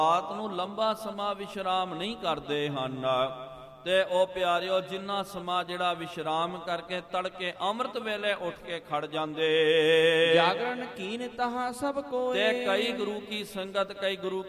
ਰਾਤ ਨੂੰ ਲੰਬਾ ਸਮਾਂ ਵਿਸ਼ਰਾਮ ਨਹੀਂ ਕਰਦੇ ਹਨ। ਤੇ ਉਹ ਪਿਆਰਿਓ ਜਿੰਨਾ ਸਮਾਂ ਜਿਹੜਾ ਵਿਸ਼ਰਾਮ ਕਰਕੇ ਤੜਕੇ ਅੰਮ੍ਰਿਤ ਵੇਲੇ ਉੱਠ ਕੇ ਖੜ ਜਾਂਦੇ। ਜਾਗਰਣ ਕੀਨ ਤਹਾਂ ਸਭ ਕੋਏ। ਤੇ ਕਈ ਗੁਰੂ ਕੀ ਸੰਗਤ, ਕਈ ਗੁਰੂ